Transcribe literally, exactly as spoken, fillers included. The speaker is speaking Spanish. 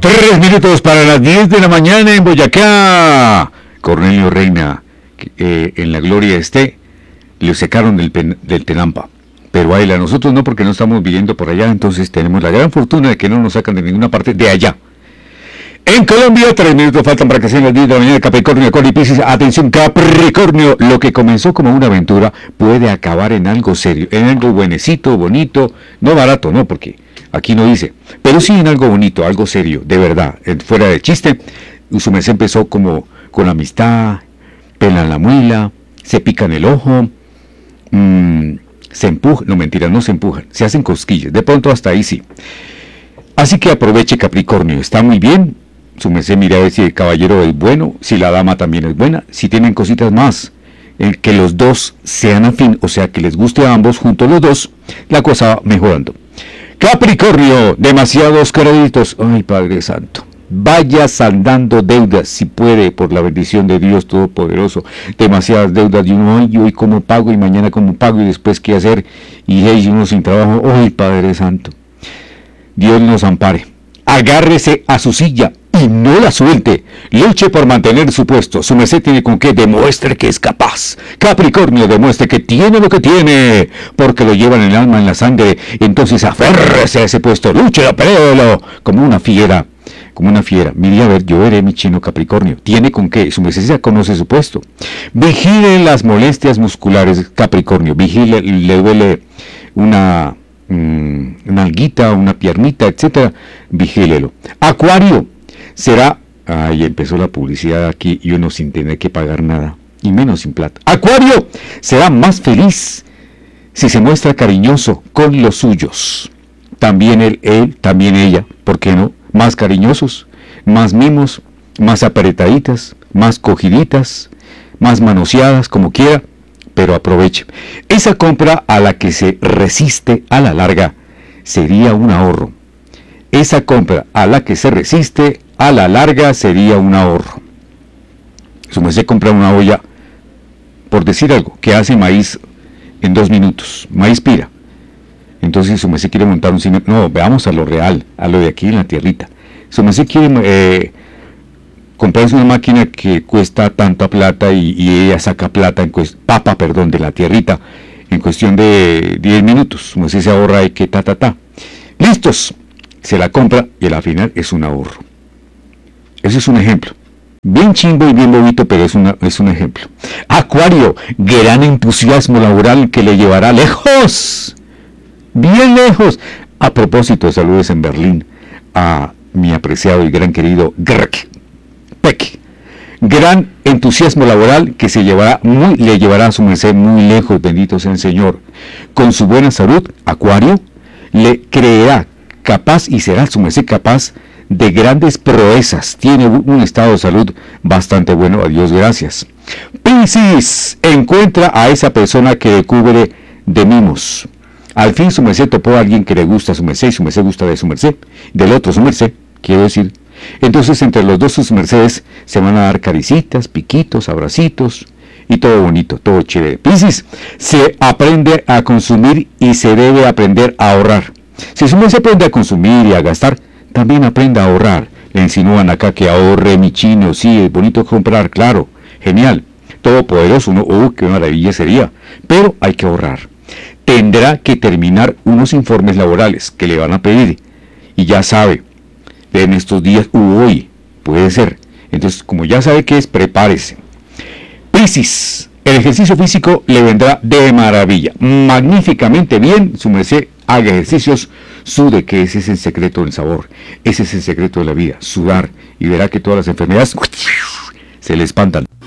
Tres minutos para las diez de la mañana en Boyacá. Cornelio Reina, eh, en la gloria esté, le sacaron del, pen, del Tenampa. Pero a él, a nosotros no, porque no estamos viviendo por allá, entonces tenemos la gran fortuna de que no nos sacan de ninguna parte de allá. En Colombia, tres minutos faltan para que sean las diez de la mañana. Capricornio, Acuario y Piscis. Atención, Capricornio, lo que comenzó como una aventura puede acabar en algo serio, en algo buenecito, bonito, no barato, no, porque aquí no dice, pero sí en algo bonito, algo serio, de verdad, fuera de chiste. Su merced empezó como con amistad, pelan la muela, se pican el ojo, mmm, se empujan, no mentira, no se empujan, se hacen cosquillas, de pronto hasta ahí sí. Así que aproveche, Capricornio, está muy bien. Su merced mira a ver si el caballero es bueno, si la dama también es buena, si tienen cositas más, eh, que los dos sean afín, o sea que les guste a ambos juntos los dos, la cosa va mejorando. Capricornio, demasiados créditos, ay Padre Santo, vaya saldando deudas si puede, por la bendición de Dios Todopoderoso. Demasiadas deudas, y uno, ay, hoy cómo pago, y mañana cómo pago, y después qué hacer, y hey, uno sin trabajo, ay Padre Santo, Dios nos ampare. Agárrese a su silla y no la suelte. Luche por mantener su puesto. Su merced tiene con qué, demuestre que es capaz. Capricornio, demuestre que tiene lo que tiene, porque lo llevan en el alma, en la sangre. Entonces aférrese a ese puesto, luche, peléelo, como una fiera, como una fiera. Mire, a ver, yo veré mi chino Capricornio. Tiene con qué, su merced ya conoce su puesto. Vigile las molestias musculares, Capricornio. Vigile, le duele una... una alguita, una piernita, etcétera, vigílelo. Acuario, será, ay, empezó la publicidad aquí y uno sin tener que pagar nada, y menos sin plata. Acuario, será más feliz si se muestra cariñoso con los suyos. También él, él, también ella, ¿por qué no? Más cariñosos, más mimos, más apretaditas, más cogiditas, más manoseadas, como quiera. Pero aproveche. Esa compra a la que se resiste a la larga sería un ahorro. Esa compra a la que se resiste a la larga sería un ahorro. Su merced compra una olla, por decir algo, que hace maíz en dos minutos. Maíz pira. Entonces su merced quiere montar un cine. No, veamos a lo real, a lo de aquí en la tierrita. Su merced quiere... Eh, comprarse una máquina que cuesta tanta plata y, y ella saca plata, en cuest- papa, perdón, de la tierrita, en cuestión de diez minutos, como si se ahorra y que ta, ta, ta. Listos, se la compra y al final es un ahorro. Ese es un ejemplo. Bien chimbo y bien bobito, pero es, una, es un ejemplo. Acuario, gran entusiasmo laboral que le llevará lejos, bien lejos. A propósito, saludos en Berlín a mi apreciado y gran querido Greg Peck. Gran entusiasmo laboral que se llevará muy, le llevará a su merced muy lejos, bendito sea el Señor. Con su buena salud, Acuario, le creerá capaz y será su merced capaz de grandes proezas. Tiene un estado de salud bastante bueno, a Dios gracias. Piscis, encuentra a esa persona que le cubre de mimos. Al fin su merced topó a alguien que le gusta a su merced y su merced gusta de su merced, del otro su merced, quiero decir. Entonces entre los dos sus mercedes se van a dar caricitas, piquitos, abracitos y todo bonito, todo chévere. Piscis, se aprende a consumir y se debe aprender a ahorrar. Si su merced aprende a consumir y a gastar, también aprenda a ahorrar. Le insinúan acá que ahorre, mi chino, sí, es bonito comprar, claro, genial, todopoderoso, ¿no? Oh, qué maravilla sería, pero hay que ahorrar. Tendrá que terminar unos informes laborales que le van a pedir y ya sabe, en estos días u hoy, puede ser. Entonces, como ya sabe qué es, prepárese. Piscis, el ejercicio físico le vendrá de maravilla, magníficamente bien. Su merced haga ejercicios, sude, que ese es el secreto del sabor, ese es el secreto de la vida, sudar, y verá que todas las enfermedades se le espantan.